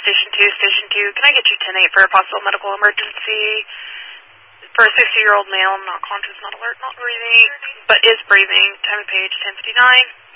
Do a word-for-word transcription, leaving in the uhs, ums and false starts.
Station two, Station two. Can I get you ten eight for a possible medical emergency for a sixty-year-old male, not conscious, not alert, not breathing, but is breathing. Time of page ten fifty-nine.